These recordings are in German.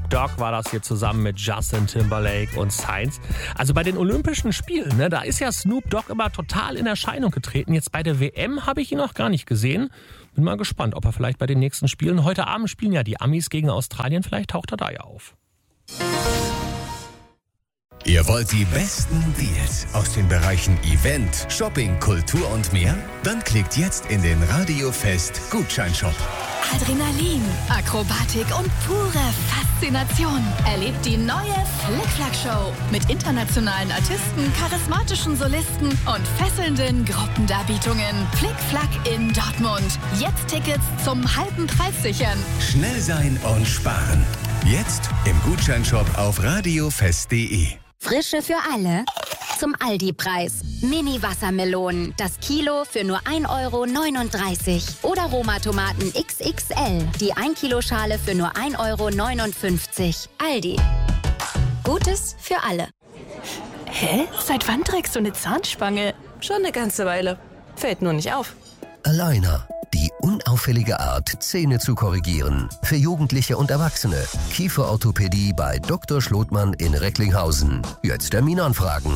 Snoop Dogg war das hier zusammen mit Justin Timberlake und Sainz. Also bei den Olympischen Spielen, ne, da ist ja Snoop Dogg immer total in Erscheinung getreten. Jetzt bei der WM habe ich ihn noch gar nicht gesehen. Bin mal gespannt, ob er vielleicht bei den nächsten Spielen, heute Abend spielen ja die Amis gegen Australien, vielleicht taucht er da ja auf. Ihr wollt die besten Deals aus den Bereichen Event, Shopping, Kultur und mehr? Dann klickt jetzt in den Radio-Fest Gutscheinshop. Adrenalin, Akrobatik und pure Faszination. Erlebt die neue Flick-Flack-Show mit internationalen Artisten, charismatischen Solisten und fesselnden Gruppendarbietungen. Flick-Flack in Dortmund. Jetzt Tickets zum halben Preis sichern. Schnell sein und sparen. Jetzt im Gutscheinshop auf radiofest.de. Frische für alle zum Aldi-Preis. Mini-Wassermelonen, das Kilo für nur 1,39 € oder Roma-Tomaten XXL, die 1-Kilo-Schale für nur 1,59 €. Aldi. Gutes für alle. Hä? Seit wann trägst du eine Zahnspange? Schon eine ganze Weile. Fällt nur nicht auf. Aligner. Die unauffällige Art, Zähne zu korrigieren. Für Jugendliche und Erwachsene. Kieferorthopädie bei Dr. Schlotmann in Recklinghausen. Jetzt Termin anfragen.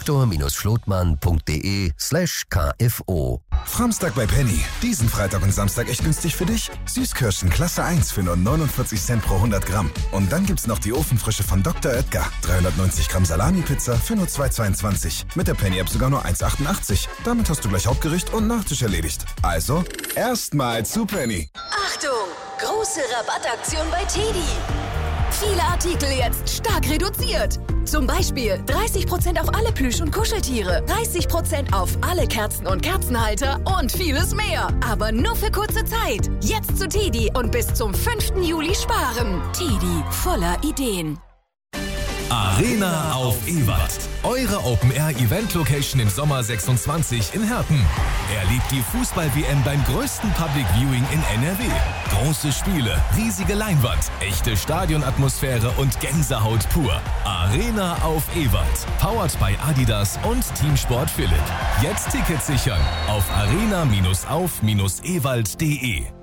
dr-schlotmann.de/kfo. Framstag bei Penny. Diesen Freitag und Samstag echt günstig für dich. Süßkirschen Klasse 1 für nur 49 Cent pro 100 Gramm. Und dann gibt's noch die Ofenfrische von Dr. Oetker. 390 Gramm Salami-Pizza für nur 2,22. Mit der Penny-App sogar nur 1,88. Damit hast du gleich Hauptgericht und Nachtisch erledigt. Also, erstmal zu Penny. Achtung! Große Rabattaktion bei Teddy. Viele Artikel jetzt stark reduziert. Zum Beispiel 30% auf alle Plüsch- und Kuscheltiere, 30% auf alle Kerzen und Kerzenhalter und vieles mehr. Aber nur für kurze Zeit. Jetzt zu Teddy und bis zum 5. Juli sparen. Teddy, voller Ideen. Arena auf Ewald. Eure Open-Air-Event-Location im Sommer 26 in Herten. Erlebt die Fußball-WM beim größten Public Viewing in NRW. Große Spiele, riesige Leinwand, echte Stadionatmosphäre und Gänsehaut pur. Arena auf Ewald. Powered by Adidas und Teamsport Philipp. Jetzt Tickets sichern auf arena-auf-ewald.de.